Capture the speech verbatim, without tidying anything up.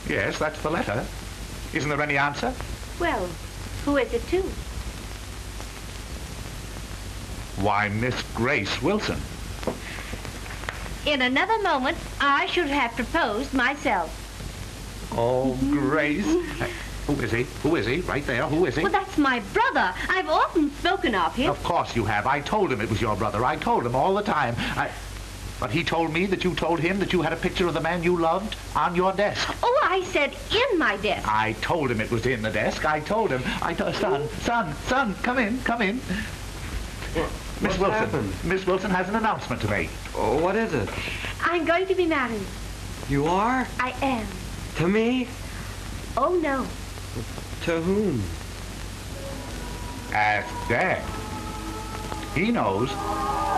Yes, that's the letter. Isn't there any answer? Well, who is it to? Why, Miss Grace Wilson. In another moment, I should have proposed myself. Oh, Grace. Who is he? Who is he? Right there. Who is he? Well, that's my brother. I've often spoken of him. Of course you have. I told him it was your brother. I told him all the time. I... But he told me that you told him that you had a picture of the man you loved on your desk. Oh, I said in my desk. I told him it was in the desk. I told him. I told... Son, son, son, come in, come in. Miss Wilson. Happened? Miss Wilson has an announcement to make. Oh, what is it? I'm going to be married. You are? I am. To me? Oh, no. To whom? Ask Dad. He knows.